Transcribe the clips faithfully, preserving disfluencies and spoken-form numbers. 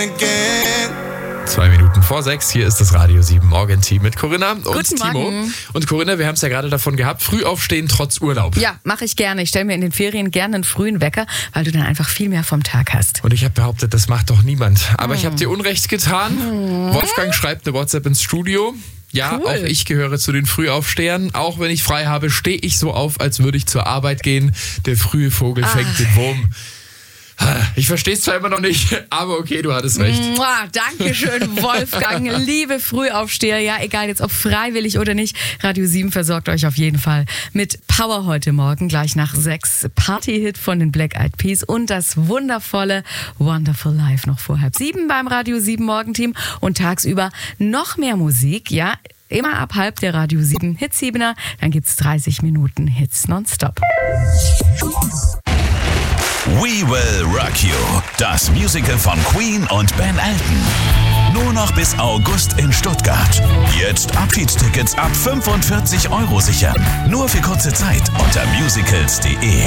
Zwei Minuten vor sechs, hier ist das Radio sieben Morgenteam mit Corinna und Guten Timo. Morgen. Und Corinna, wir haben es ja gerade davon gehabt, früh aufstehen trotz Urlaub. Ja, mache ich gerne. Ich stelle mir in den Ferien gerne einen frühen Wecker, weil du dann einfach viel mehr vom Tag hast. Und ich habe behauptet, das macht doch niemand. Aber hm. ich habe dir Unrecht getan. Hm. Wolfgang schreibt eine WhatsApp ins Studio. Ja, cool. Auch ich gehöre zu den Frühaufstehern. Auch wenn ich frei habe, stehe ich so auf, als würde ich zur Arbeit gehen. Der frühe Vogel fängt ah. den Wurm. Ich verstehe es zwar immer noch nicht, aber okay, du hattest recht. Mua, Dankeschön, Wolfgang. Liebe Frühaufsteher, ja, egal jetzt ob freiwillig oder nicht, Radio sieben versorgt euch auf jeden Fall mit Power heute Morgen. Gleich nach sechs Party-Hit von den Black Eyed Peas und das wundervolle Wonderful Life noch vor halb sieben beim Radio sieben Morgenteam und tagsüber noch mehr Musik, ja. Immer ab halb der Radio sieben Hitsiebener, dann gibt's dreißig Minuten Hits nonstop. We Will Rock You, das Musical von Queen und Ben Elton. Nur noch bis August in Stuttgart. Jetzt Abschiedstickets ab fünfundvierzig Euro sichern. Nur für kurze Zeit unter musicals punkt de.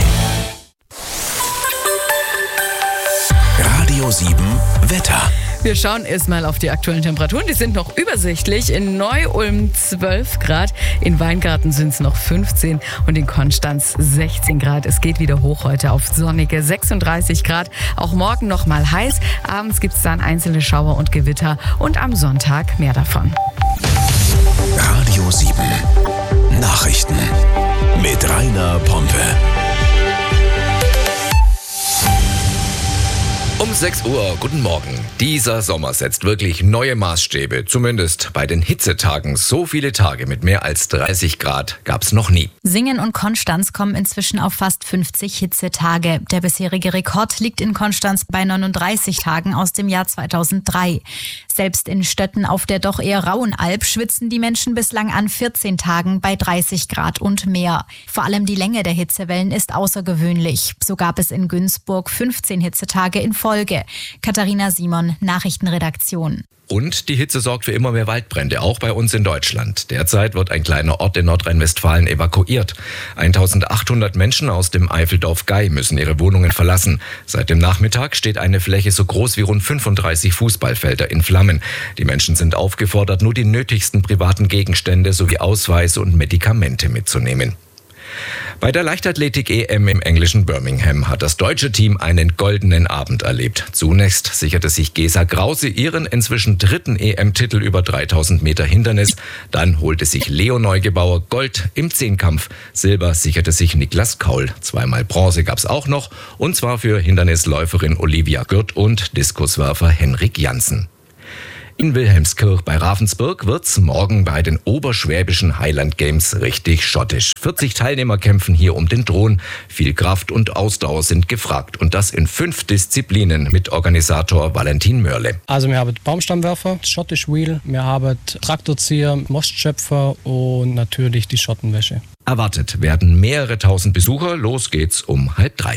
Radio sieben Wetter. Wir schauen erstmal auf die aktuellen Temperaturen. Die sind noch übersichtlich. In Neu-Ulm zwölf Grad, in Weingarten sind es noch fünfzehn und in Konstanz sechzehn Grad. Es geht wieder hoch heute auf sonnige sechsunddreißig Grad. Auch morgen noch mal heiß. Abends gibt es dann einzelne Schauer und Gewitter und am Sonntag mehr davon. Radio sieben Nachrichten mit Rainer Pompe. Um sechs Uhr, guten Morgen. Dieser Sommer setzt wirklich neue Maßstäbe, zumindest bei den Hitzetagen. So viele Tage mit mehr als dreißig Grad gab's noch nie. Singen und Konstanz kommen inzwischen auf fast fünfzig Hitzetage. Der bisherige Rekord liegt in Konstanz bei neununddreißig Tagen aus dem Jahr zweitausenddrei. Selbst in Stötten auf der doch eher rauen Alp schwitzen die Menschen bislang an vierzehn Tagen bei dreißig Grad und mehr. Vor allem die Länge der Hitzewellen ist außergewöhnlich. So gab es in Günzburg fünfzehn Hitzetage in Folge. Katharina Simon, Nachrichtenredaktion. Und die Hitze sorgt für immer mehr Waldbrände, auch bei uns in Deutschland. Derzeit wird ein kleiner Ort in Nordrhein-Westfalen evakuiert. eintausendachthundert Menschen aus dem Eifeldorf Gei müssen ihre Wohnungen verlassen. Seit dem Nachmittag steht eine Fläche so groß wie rund fünfunddreißig Fußballfelder in Flammen. Die Menschen sind aufgefordert, nur die nötigsten privaten Gegenstände sowie Ausweise und Medikamente mitzunehmen. Bei der Leichtathletik-E M im englischen Birmingham hat das deutsche Team einen goldenen Abend erlebt. Zunächst sicherte sich Gesa Krause ihren inzwischen dritten E M-Titel über dreitausend Meter Hindernis. Dann holte sich Leo Neugebauer Gold im Zehnkampf. Silber sicherte sich Niklas Kaul. Zweimal Bronze gab's auch noch, und zwar für Hindernisläuferin Olivia Gürt und Diskuswerfer Henrik Janssen. In Wilhelmskirch bei Ravensburg wird's morgen bei den Oberschwäbischen Highland Games richtig schottisch. vierzig Teilnehmer kämpfen hier um den Thron. Viel Kraft und Ausdauer sind gefragt, und das in fünf Disziplinen mit Organisator Valentin Mörle. Also wir haben Baumstammwerfer, Schottisch Wheel, wir haben Traktorzieher, Mostschöpfer und natürlich die Schottenwäsche. Erwartet werden mehrere tausend Besucher. Los geht's um halb drei.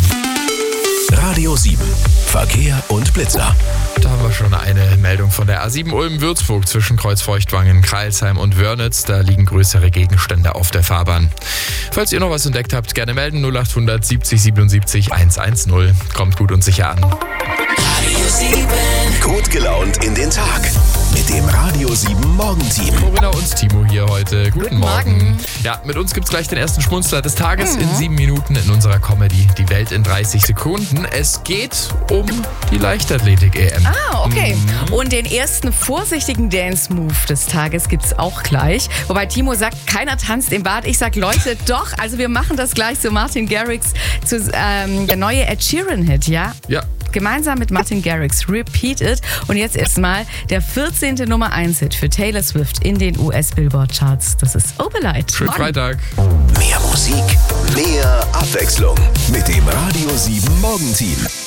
Radio sieben Verkehr und Blitzer. Da haben wir schon eine Meldung von der A sieben Ulm-Würzburg zwischen Kreuzfeuchtwangen, Kreilsheim und Wörnitz. Da liegen größere Gegenstände auf der Fahrbahn. Falls ihr noch was entdeckt habt, gerne melden. null achthundert siebzig siebenundsiebzig hundertzehn. Kommt gut und sicher an. Radio sieben. Gut gelaunt in den Tag mit dem Radio sieben Morgenteam. Corinna und Timo hier heute. Guten, Guten Morgen. Morgen. Ja, mit uns gibt's gleich den ersten Schmunzler des Tages Mhm. in sieben Minuten in unserer Comedy Die Welt in dreißig Sekunden. Es geht um die Leichtathletik-E M. Ah, okay. Und den ersten vorsichtigen Dance-Move des Tages gibt's auch gleich. Wobei Timo sagt, keiner tanzt im Bad. Ich sag, Leute, doch. Also wir machen das gleich zu Martin Garrix, zu ähm, der neue Ed Sheeran-Hit, ja? Ja. Gemeinsam mit Martin Garrix, Repeat It. Und jetzt erstmal der vierzehnte Nummer eins Hit für Taylor Swift in den U S-Billboard-Charts. Das ist Oberleit. Schönen Freitag. Mehr Musik, mehr Abwechslung mit dem Radio sieben Morgenteam.